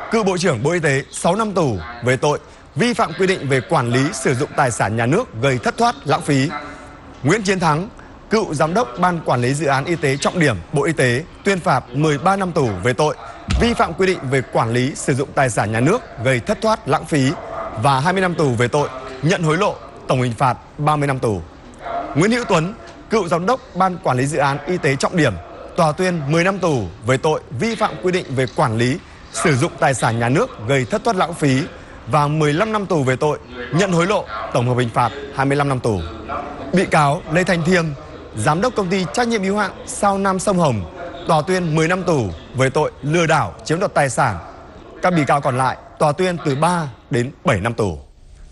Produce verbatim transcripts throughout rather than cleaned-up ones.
cựu Bộ trưởng Bộ Y tế sáu năm tù về tội vi phạm quy định về quản lý sử dụng tài sản nhà nước gây thất thoát lãng phí. Nguyễn Chiến Thắng, cựu Giám đốc Ban Quản lý Dự án Y tế Trọng điểm Bộ Y tế tuyên phạt mười ba năm tù về tội vi phạm quy định về quản lý sử dụng tài sản nhà nước gây thất thoát lãng phí và hai mươi năm tù về tội nhận hối lộ, tổng hình phạt ba mươi năm tù. Nguyễn Hữu Tuấn, cựu Giám đốc Ban Quản lý Dự án Y tế Trọng điểm, tòa tuyên mười năm tù về tội vi phạm quy định về quản lý sử dụng tài sản nhà nước gây thất thoát lãng phí và mười lăm năm tù về tội nhận hối lộ, tổng hợp hình phạt hai mươi lăm năm tù. Bị cáo Lê Thanh Thiêm, Giám đốc Công ty Trách nhiệm hữu hạn Sao Nam Sông Hồng, tòa tuyên mười năm tù về tội lừa đảo chiếm đoạt tài sản. Các bị cáo còn lại tòa tuyên từ ba đến bảy năm tù.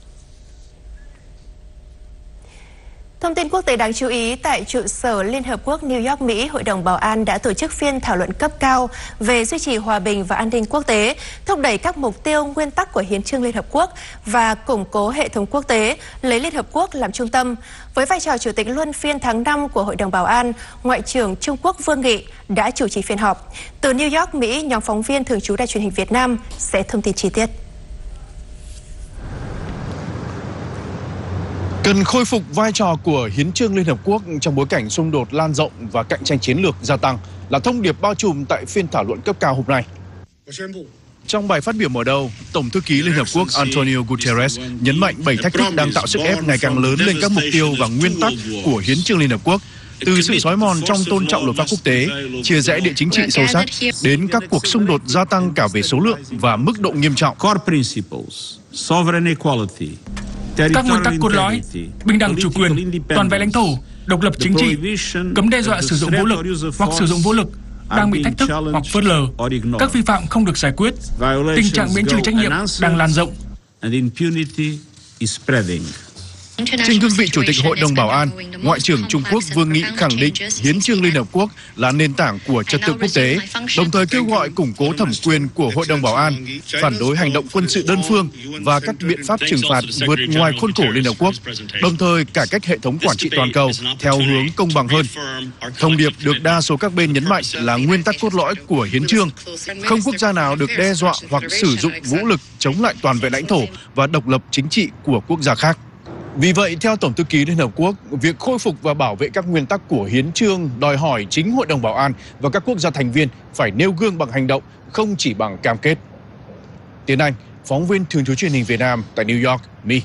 Thông tin quốc tế đáng chú ý, tại trụ sở Liên Hợp Quốc New York, Mỹ, Hội đồng Bảo an đã tổ chức phiên thảo luận cấp cao về duy trì hòa bình và an ninh quốc tế, thúc đẩy các mục tiêu nguyên tắc của Hiến chương Liên Hợp Quốc và củng cố hệ thống quốc tế, lấy Liên Hợp Quốc làm trung tâm. Với vai trò Chủ tịch luân phiên tháng năm của Hội đồng Bảo an, Ngoại trưởng Trung Quốc Vương Nghị đã chủ trì phiên họp. Từ New York, Mỹ, nhóm phóng viên thường trú Đài truyền hình Việt Nam sẽ thông tin chi tiết. Cần khôi phục vai trò của Hiến chương Liên Hợp Quốc trong bối cảnh xung đột lan rộng và cạnh tranh chiến lược gia tăng là thông điệp bao trùm tại phiên thảo luận cấp cao hôm nay. Trong bài phát biểu mở đầu, Tổng thư ký Liên Hợp Quốc Antonio Guterres nhấn mạnh bảy thách thức đang tạo sức ép ngày càng lớn lên các mục tiêu và nguyên tắc của Hiến chương Liên Hợp Quốc, từ sự xói mòn trong tôn trọng luật pháp quốc tế, chia rẽ địa chính trị sâu sắc, đến các cuộc xung đột gia tăng cả về số lượng và mức độ nghiêm trọng. Các nguyên tắc cốt lõi, bình đẳng chủ quyền, toàn vẹn lãnh thổ, độc lập chính trị, cấm đe dọa sử dụng vũ lực hoặc sử dụng vũ lực đang bị thách thức hoặc phớt lờ. Các vi phạm không được giải quyết. Tình trạng miễn trừ trách nhiệm đang lan rộng. Trên cương vị Chủ tịch Hội đồng Bảo an, Ngoại trưởng Trung Quốc Vương Nghị khẳng định Hiến chương Liên Hợp Quốc là nền tảng của trật tự quốc tế, đồng thời kêu gọi củng cố thẩm quyền của Hội đồng Bảo an, phản đối hành động quân sự đơn phương và các biện pháp trừng phạt vượt ngoài khuôn khổ Liên Hợp Quốc, đồng thời cải cách hệ thống quản trị toàn cầu theo hướng công bằng hơn. Thông điệp được đa số các bên nhấn mạnh là nguyên tắc cốt lõi của Hiến chương. Không quốc gia nào được đe dọa hoặc sử dụng vũ lực chống lại toàn vẹn lãnh thổ và độc lập chính trị của quốc gia khác. Vì vậy, theo Tổng thư ký Liên Hợp Quốc, việc khôi phục và bảo vệ các nguyên tắc của Hiến chương đòi hỏi chính Hội đồng Bảo an và các quốc gia thành viên phải nêu gương bằng hành động, không chỉ bằng cam kết. Tiến Anh, phóng viên thường trú Truyền hình Việt Nam tại New York, Mỹ.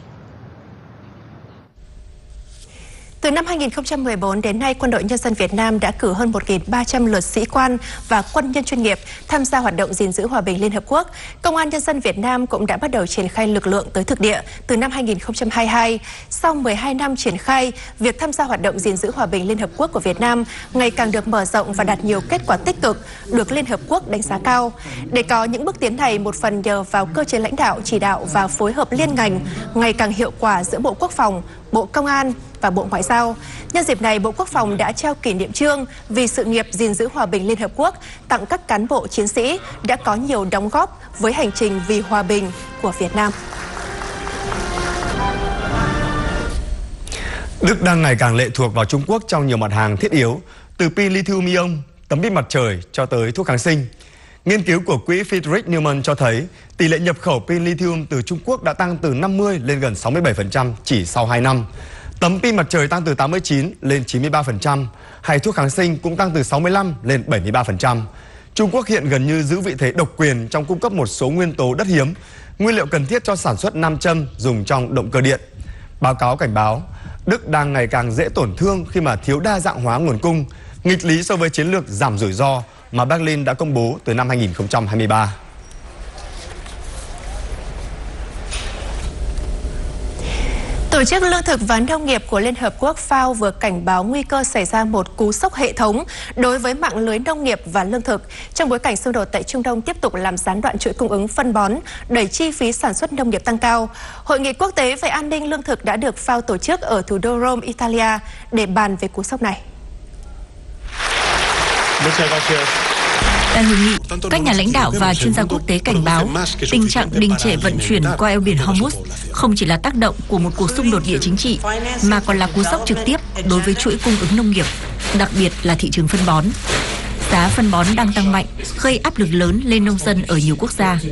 Từ năm hai nghìn không trăm mười bốn đến nay, Quân đội Nhân dân Việt Nam đã cử hơn một nghìn ba trăm lượt sĩ quan và quân nhân chuyên nghiệp tham gia hoạt động gìn giữ hòa bình Liên Hợp Quốc. Công an Nhân dân Việt Nam cũng đã bắt đầu triển khai lực lượng tới thực địa từ năm hai nghìn không trăm hai mươi hai. Sau mười hai năm triển khai, việc tham gia hoạt động gìn giữ hòa bình Liên Hợp Quốc của Việt Nam ngày càng được mở rộng và đạt nhiều kết quả tích cực, được Liên Hợp Quốc đánh giá cao. Để có những bước tiến này, một phần nhờ vào cơ chế lãnh đạo, chỉ đạo và phối hợp liên ngành ngày càng hiệu quả giữa Bộ Quốc phòng, Bộ Công an và Bộ Ngoại giao. Nhân dịp này, Bộ Quốc phòng đã trao kỷ niệm chương vì sự nghiệp gìn giữ hòa bình Liên Hợp Quốc tặng các cán bộ chiến sĩ đã có nhiều đóng góp với hành trình vì hòa bình của Việt Nam. Đức đang ngày càng lệ thuộc vào Trung Quốc trong nhiều mặt hàng thiết yếu, từ pin lithium-ion, tấm pin mặt trời cho tới thuốc kháng sinh. Nghiên cứu của quỹ Friedrich Naumann cho thấy tỷ lệ nhập khẩu pin lithium từ Trung Quốc đã tăng từ năm mươi lên gần sáu mươi bảy phần trăm chỉ sau hai năm. Tấm pin mặt trời tăng từ tám mươi chín lên chín mươi ba phần trăm, hay thuốc kháng sinh cũng tăng từ sáu mươi lăm lên bảy mươi ba phần trăm. Trung Quốc hiện gần như giữ vị thế độc quyền trong cung cấp một số nguyên tố đất hiếm, nguyên liệu cần thiết cho sản xuất nam châm dùng trong động cơ điện. Báo cáo cảnh báo, Đức đang ngày càng dễ tổn thương khi mà thiếu đa dạng hóa nguồn cung, nghịch lý so với chiến lược giảm rủi ro mà Berlin đã công bố từ năm hai nghìn không trăm hai mươi ba. Tổ chức Lương thực và Nông nghiệp của Liên Hợp Quốc F A O vừa cảnh báo nguy cơ xảy ra một cú sốc hệ thống đối với mạng lưới nông nghiệp và lương thực trong bối cảnh xung đột tại Trung Đông tiếp tục làm gián đoạn chuỗi cung ứng phân bón, đẩy chi phí sản xuất nông nghiệp tăng cao. Hội nghị quốc tế về an ninh lương thực đã được F A O tổ chức ở thủ đô Rome, Italia để bàn về cú sốc này. Tại hội nghị, các nhà lãnh đạo và chuyên gia quốc tế cảnh báo tình trạng đình trệ vận chuyển qua eo biển Hormuz không chỉ là tác động của một cuộc xung đột địa chính trị, mà còn là cú sốc trực tiếp đối với chuỗi cung ứng nông nghiệp, đặc biệt là thị trường phân bón. Giá phân bón đang tăng mạnh, gây áp lực lớn lên nông dân ở nhiều quốc gia.